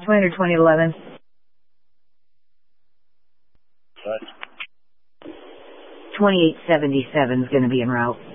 Twin or 2011? What? 2877 is going to be en route.